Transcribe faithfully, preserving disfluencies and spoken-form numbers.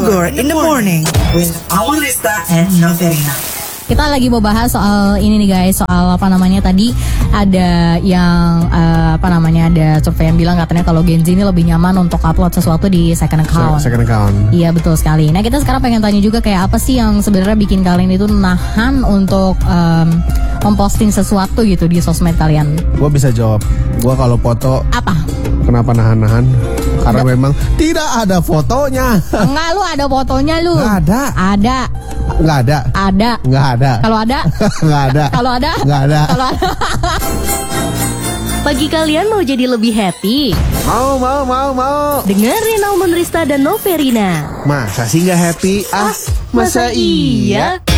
Bogor in the morning with Awan Rista and Noverina. Kita lagi mau bahas soal ini nih guys, soal apa namanya tadi ada yang uh, apa namanya ada survei yang bilang katanya kalau Gen Z ini lebih nyaman untuk upload sesuatu di second account. Second account. Iya betul sekali. Nah kita sekarang pengen tanya juga kayak apa sih yang sebenarnya bikin kalian itu nahan untuk um, memposting sesuatu gitu di sosmed kalian? Gue bisa jawab. Gue kalau foto Apa? kenapa nahan-nahan? Karena Nggak. memang tidak ada fotonya. Enggak, lu ada fotonya lu. Nggak ada. Ada. Nggak ada. Ada. Nggak ada. Kalau ada? Nggak ada. Kalau ada? Nggak ada. Kalau ada. Pagi kalian mau jadi lebih happy? Mau, mau, mau, mau. Dengerin Auman Rista dan Noverina. Masa sih nggak happy? Ah, masa iya?